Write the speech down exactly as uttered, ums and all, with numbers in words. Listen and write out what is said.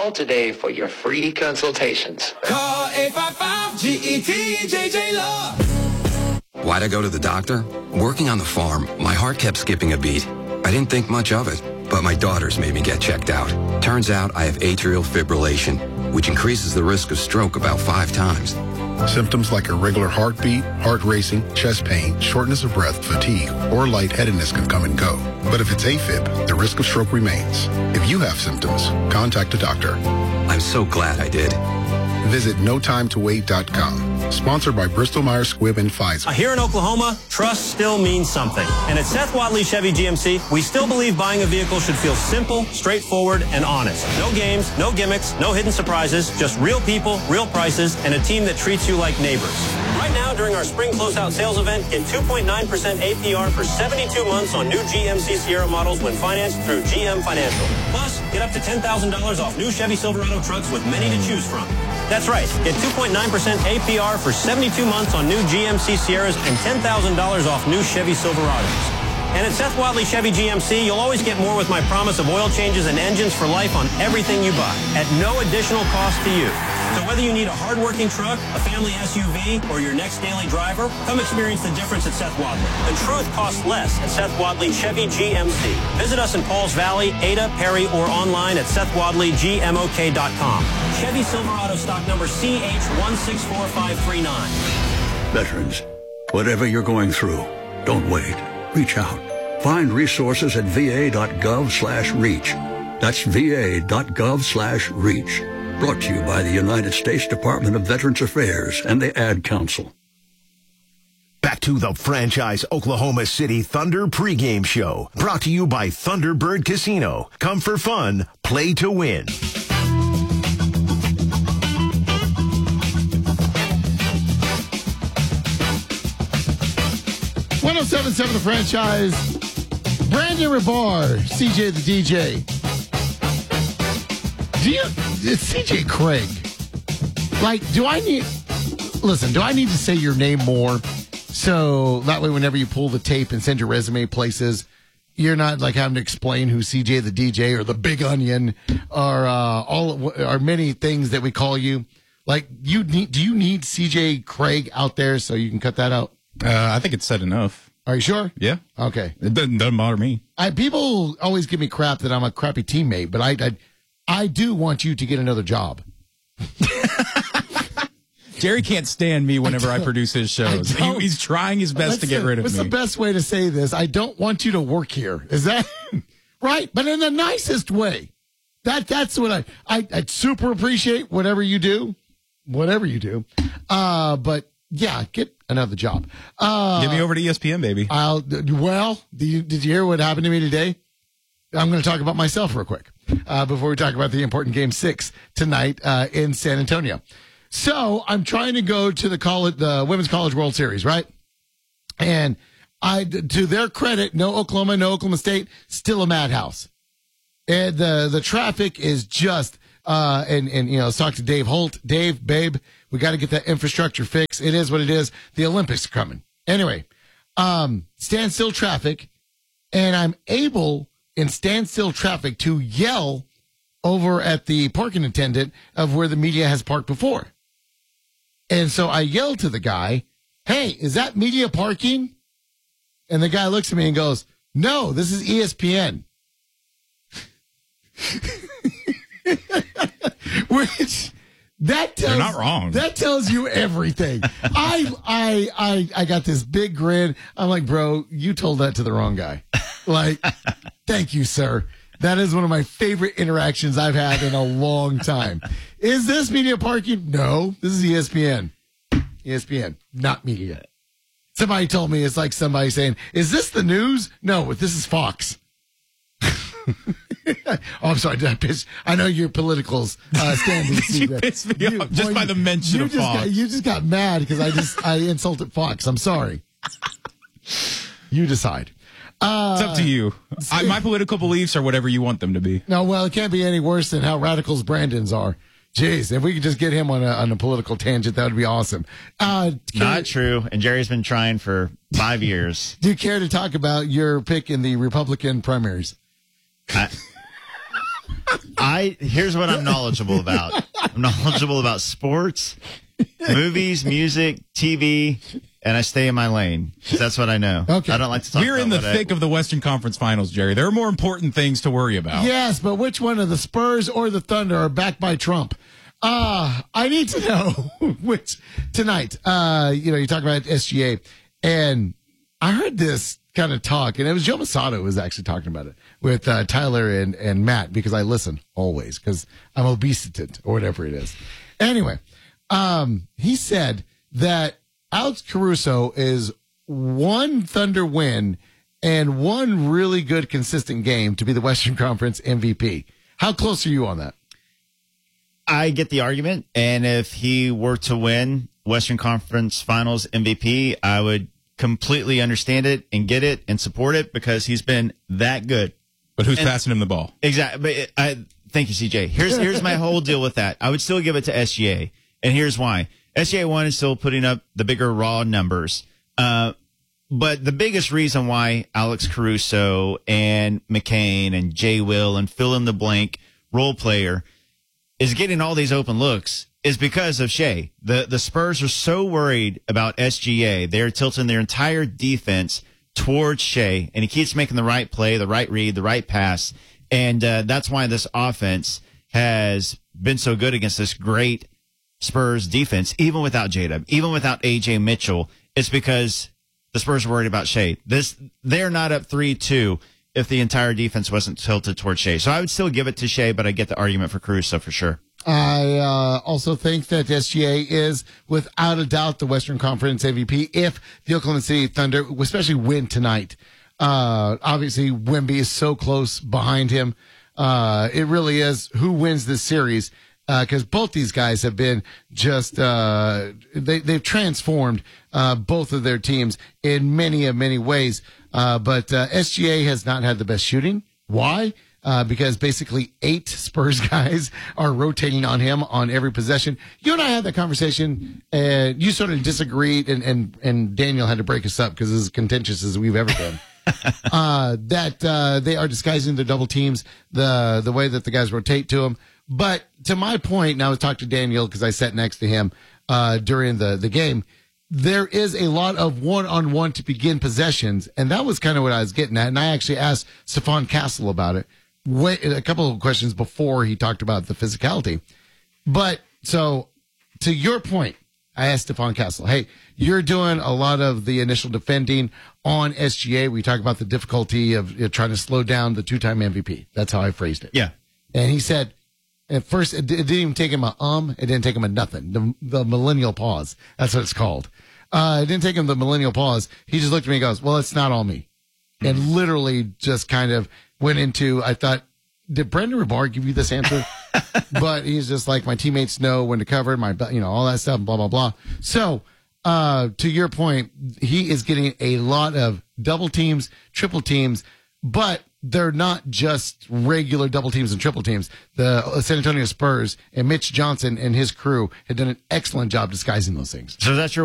Call today for your free consultations. Call eight five five G E T J J Love. Why'd I go to the doctor? Working on the farm, my heart kept skipping a beat. I didn't think much of it, but my daughters made me get checked out. Turns out I have atrial fibrillation, which increases the risk of stroke about five times. Symptoms like irregular heartbeat, heart racing, chest pain, shortness of breath, fatigue, or lightheadedness can come and go. But if it's AFib, the risk of stroke remains. If you have symptoms, contact a doctor. I'm so glad I did. Visit no time to wait dot com. Sponsored by Bristol Myers Squibb and Pfizer. Here in Oklahoma, trust still means something. And at Seth Wadley Chevy G M C, we still believe buying a vehicle should feel simple, straightforward, and honest. No games, no gimmicks, no hidden surprises, just real people, real prices, and a team that treats you like neighbors. Right now, during our spring closeout sales event, get two point nine percent A P R for seventy-two months on new G M C Sierra models when financed through G M Financial. Plus, get up to ten thousand dollars off new Chevy Silverado trucks with many to choose from. That's right. Get two point nine percent A P R for seventy-two months on new G M C Sierras and ten thousand dollars off new Chevy Silverados. And at Seth Wadley Chevy G M C, you'll always get more with my promise of oil changes and engines for life on everything you buy at no additional cost to you. So whether you need a hard-working truck, a family S U V, or your next daily driver, come experience the difference at Seth Wadley. The truth costs less at Seth Wadley Chevy G M C. Visit us in Pauls Valley, Ada, Perry, or online at Seth Wadley G M O K dot com. Chevy Silverado stock number C H one six four five three nine. Veterans, whatever you're going through, don't wait. Reach out. Find resources at va.gov slash reach. That's va.gov slash reach. Brought to you by the United States Department of Veterans Affairs and the Ad Council. Back to the franchise Oklahoma City Thunder pregame show. Brought to you by Thunderbird Casino. Come for fun, play to win. one oh seven point seven The Franchise. Brandon Rabar, C J the D J. Do you, it's C J Craig. Like, do I need, listen, do I need to say your name more? So that way, whenever you pull the tape and send your resume places, you're not like having to explain who C J the D J or the Big Onion or uh, all or many things that we call you. Like, you need, do you need C J Craig out there so you can cut that out? Uh, I think it's said enough. Are you sure? Yeah. Okay. It doesn't, doesn't bother me. I, people always give me crap that I'm a crappy teammate, but I, I, I do want you to get another job. Jerry can't stand me whenever I, I produce his shows. He, he's trying his best to get rid of what's me. What's the best way to say this? I don't want you to work here. Is that right? But in the nicest way. That That's what I, I, I super appreciate whatever you do. Whatever you do. Uh, but yeah, get another job. Uh, Get me over to E S P N, baby. I'll, well, did you, did you hear what happened to me today? I'm going to talk about myself real quick uh, before we talk about the important game six tonight uh, in San Antonio. So I'm trying to go to the college, the Women's College World Series, right? And I, to their credit, no Oklahoma, no Oklahoma State, still a madhouse. And the the traffic is just, uh, and and you know, let's talk to Dave Holt. Dave, babe, we got to get that infrastructure fixed. It is what it is. The Olympics are coming. Anyway, um, standstill traffic, and I'm able in standstill traffic to yell over at the parking attendant of where the media has parked before. And so I yelled to the guy, "Hey, is that media parking?" And the guy looks at me and goes, "No, this is E S P N." Which that tells, You're not wrong. That tells you everything. I I I I got this big grin. I'm like, bro, you told that to the wrong guy. Like, thank you, sir. That is one of my favorite interactions I've had in a long time. Is this media parking? No, this is E S P N. E S P N, not media. Somebody told me it's like somebody saying, "Is this the news?" No, this is Fox. Oh, I'm sorry. Did I piss? I know your politicals uh, standings. You pissed me You- off just boy, by you- the mention you of just Fox. Got, you just got mad because I just I insulted Fox. I'm sorry. You decide. Uh, It's up to you. I, my political beliefs are whatever you want them to be. No, well, it can't be any worse than how radicals Brandon's are. Jeez, if we could just get him on a on a political tangent, that would be awesome. Uh, Not can- true. And Jerry's been trying for five years. Do you care to talk about your pick in the Republican primaries? I, I here's what I'm knowledgeable about. I'm knowledgeable about sports, movies, music, T V, and I stay in my lane. That's what I know. Okay. I don't like to talk We're about in the what thick I, of the Western Conference Finals, Jerry. There are more important things to worry about. Yes, but which one of the Spurs or the Thunder are backed by Trump? Uh, I need to know which tonight. Uh, you know, you talk about S G A, and I heard this kind of talk, and it was Joe Masato who was actually talking about it with uh, Tyler and, and Matt, because I listen always because I'm obesitant or whatever it is. Anyway, um, he said that Alex Caruso is one Thunder win and one really good consistent game to be the Western Conference M V P. How close are you on that? I get the argument, and if he were to win Western Conference Finals M V P, I would completely understand it and get it and support it because he's been that good. But who's and, passing him the ball? Exactly. But it, I thank you, C J. Here's here's my whole deal with that. I would still give it to S G A, and here's why. S G A one is still putting up the bigger raw numbers. Uh, but the biggest reason why Alex Caruso and McCain and Jay Will and fill in the blank role player is getting all these open looks is because of Shea. The the Spurs are so worried about S G A. They're tilting their entire defense towards Shea, and he keeps making the right play, the right read, the right pass. And uh, that's why this offense has been so good against this great Spurs defense, even without J-Dub, even without A J Mitchell. It's because the Spurs are worried about Shea. This, they're not up three two if the entire defense wasn't tilted towards Shea. So I would still give it to Shea, but I get the argument for Caruso for sure. I uh, also think that S G A is, without a doubt, the Western Conference M V P if the Oklahoma City Thunder, especially win tonight. Uh, obviously, Wemby is so close behind him. Uh, it really is who wins this series because uh, both these guys have been just uh, they, they've transformed uh, both of their teams in many, many ways. Uh, but uh, S G A has not had the best shooting. Why? Uh, because basically eight Spurs guys are rotating on him on every possession. You and I had that conversation, and you sort of disagreed, and, and, and Daniel had to break us up because it's as contentious as we've ever been. uh, that uh, they are disguising their double teams, the the way that the guys rotate to him. But to my point, and I was talking to Daniel because I sat next to him uh, during the, the game, there is a lot of one-on-one to begin possessions, and that was kind of what I was getting at. And I actually asked Stephon Castle about it. Wait, a couple of questions before he talked about the physicality. But so to your point, I asked Stephon Castle, hey, you're doing a lot of the initial defending on S G A. We talk about the difficulty of you know, trying to slow down the two-time M V P. That's how I phrased it. Yeah. And he said, at first, it, it didn't even take him a um. It didn't take him a nothing. The, the millennial pause. That's what it's called. Uh, it didn't take him the millennial pause. He just looked at me and goes, well, it's not all me. Mm-hmm. And literally just kind of went into, I thought, did Brendan Rabar give you this answer? But he's just like, my teammates know when to cover, my, you know, all that stuff, blah, blah, blah. So, uh, to your point, he is getting a lot of double teams, triple teams, but they're not just regular double teams and triple teams. The San Antonio Spurs and Mitch Johnson and his crew have done an excellent job disguising those things. So that's your